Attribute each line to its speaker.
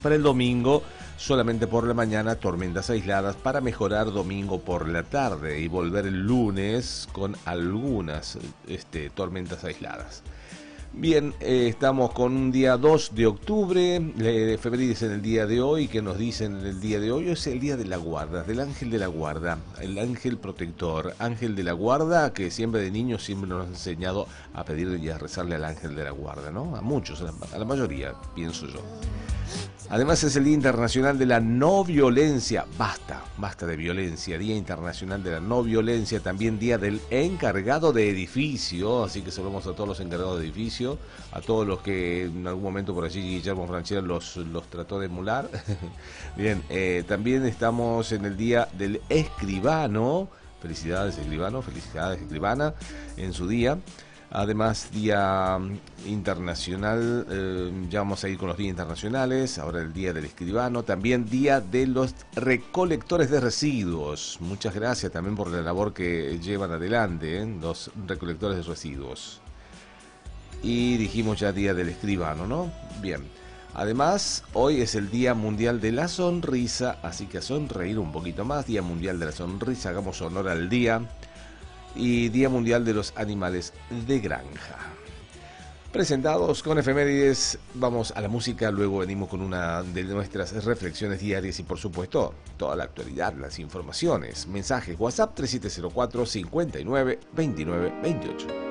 Speaker 1: Para el domingo, solamente por la mañana, tormentas aisladas para mejorar domingo por la tarde y volver el lunes con algunas tormentas aisladas. Bien, estamos con un día 2 de octubre, efemérides en el día de hoy, que nos dicen en el día de hoy, es el día de la guarda, del ángel de la guarda, el ángel protector, ángel de la guarda, que siempre de niños siempre nos han enseñado a pedirle y a rezarle al ángel de la guarda, ¿no? A muchos, a la mayoría, pienso yo. Además es el Día Internacional de la No Violencia. Basta de violencia. Día Internacional de la No Violencia. También Día del Encargado de Edificio. Así que saludamos a todos los encargados de edificio. A todos los que en algún momento por allí Guillermo Franchella los trató de emular. Bien, también estamos en el Día del Escribano. Felicidades escribano, felicidades escribana en su día. Además, Día Internacional, ya vamos a ir con los días internacionales, ahora el Día del Escribano, también Día de los Recolectores de Residuos. Muchas gracias también por la labor que llevan adelante, los recolectores de residuos. Y dijimos ya Día del Escribano, ¿no? Bien. Además, hoy es el Día Mundial de la Sonrisa, así que a sonreír un poquito más. Día Mundial de la Sonrisa, hagamos honor al día. Y Día Mundial de los Animales de Granja. Presentados con efemérides, vamos a la música, luego venimos con una de nuestras reflexiones diarias y por supuesto toda la actualidad, las informaciones, mensajes, WhatsApp 3704 59 29 28.